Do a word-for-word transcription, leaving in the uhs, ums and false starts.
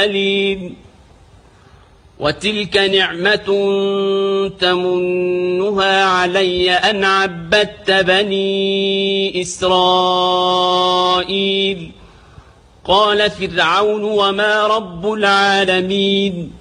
قليل وتلك نعمة تمنها علي أن عبدت بني إسرائيل قال فرعون وما رب العالمين